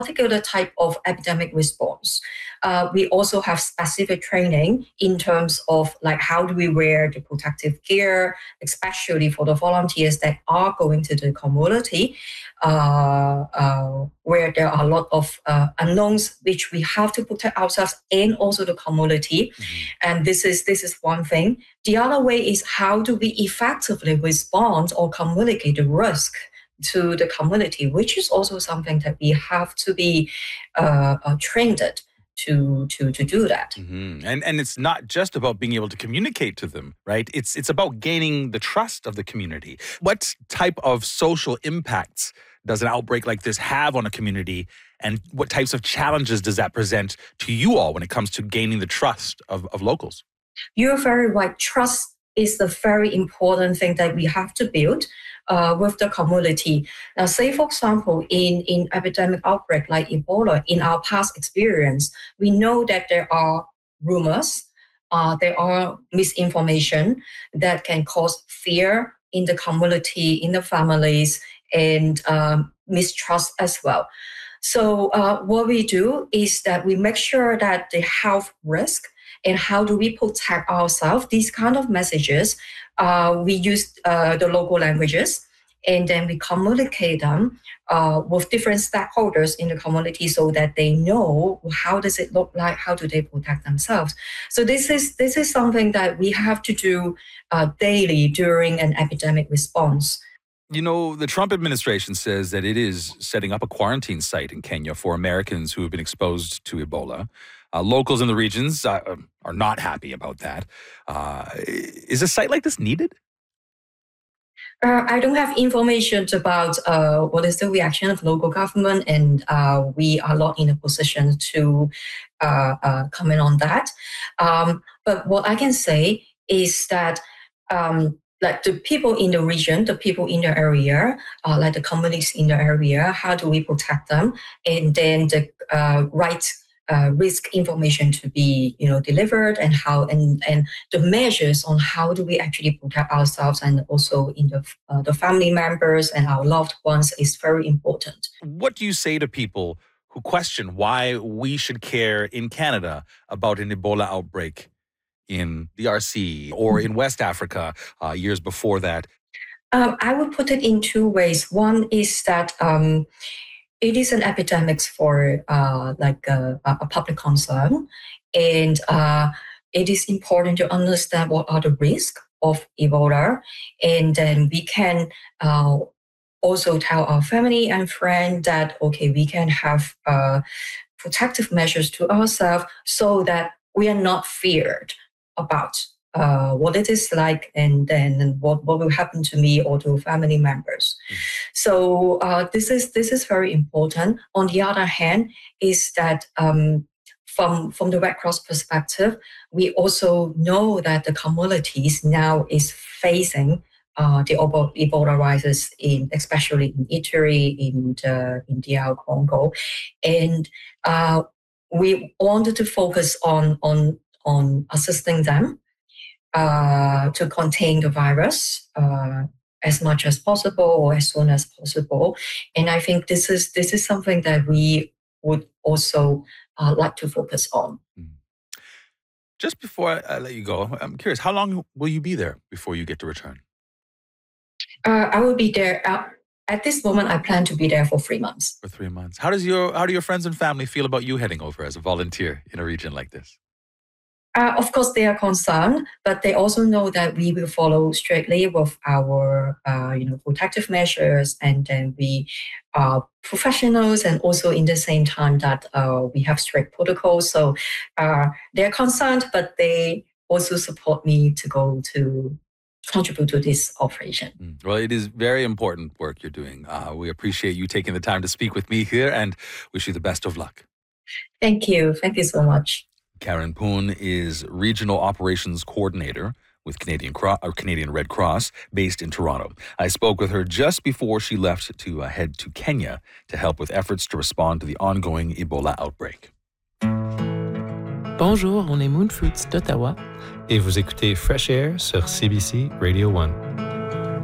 particular type of epidemic response. We also have specific training in terms of like how do we wear the protective gear, especially for the volunteers that are going to the community, where there are a lot of unknowns which we have to protect ourselves and also the community. And this is one thing. The other way is how do we effectively respond or communicate the risk to the community, which is also something that we have to be trained to do that. And it's not just about being able to communicate to them, right? It's about gaining the trust of the community. What type of social impacts does an outbreak like this have on a community, and what types of challenges does that present to you all when it comes to gaining the trust of locals? You're very right. Trust is the very important thing that we have to build with the community. Now, say, for example, in epidemic outbreak like Ebola, in our past experience, we know that there are rumors, there are misinformation that can cause fear in the community, in the families, and mistrust as well. So what we do is that we make sure that the health risk and how do we protect ourselves, these kind of messages, we use the local languages, and then we communicate them with different stakeholders in the community so that they know how does it look like, how do they protect themselves. So this is something that we have to do daily during an epidemic response. You know, the Trump administration says that it is setting up a quarantine site in Kenya for Americans who have been exposed to Ebola. Locals in the regions are not happy about that. Is a site like this needed? I don't have information about what is the reaction of local government, and we are not in a position to comment on that. But what I can say is that like the people in the region, the people in the area, like the communities in the area, how do we protect them? And then the right risk information to be, delivered, and how and the measures on how do we actually protect ourselves and also in the family members and our loved ones is very important. What do you say to people who question why we should care in Canada about an Ebola outbreak in DRC or in West Africa years before that? I would put it in two ways. One is that it is an epidemic for a public concern, and it is important to understand what are the risks of Ebola, and then we can also tell our family and friends that we can have protective measures to ourselves so that we are not feared about what it is like, and then what will happen to me or to family members. So this is very important. On the other hand, is that from the Red Cross perspective, we also know that the communities now is facing the Ebola rises especially in Ituri, in DR Congo, and we wanted to focus on assisting them to contain the virus as much as possible or as soon as possible. And I think this is something that we would also like to focus on. Just before I let you go, I'm curious, how long will you be there before you get to return? I will be there. At this moment, I plan to be there for 3 months. For 3 months. How do your friends and family feel about you heading over as a volunteer in a region like this? Of course, they are concerned, but they also know that we will follow strictly with our, protective measures, and then we are professionals, and also in the same time that we have strict protocols. So they're concerned, but they also support me to go to contribute to this operation. Well, it is very important work you're doing. We appreciate you taking the time to speak with me here, and wish you the best of luck. Thank you. Thank you so much. Karen Poon is Regional Operations Coordinator with Canadian Red Cross based in Toronto. I spoke with her just before she left to head to Kenya to help with efforts to respond to the ongoing Ebola outbreak. Bonjour, on est Moonfruits d'Ottawa et vous écoutez Fresh Air sur CBC Radio 1.